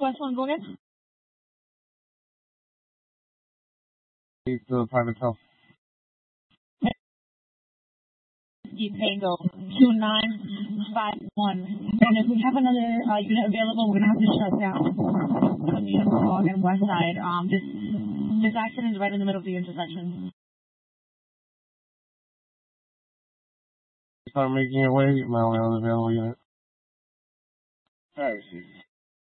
West one, go again. The private cell. Tango 2951. And if we have another unit available, we're gonna have to shut down on West Side. This accident is right in the middle of the intersection. Start making your way, my only available unit. Alright,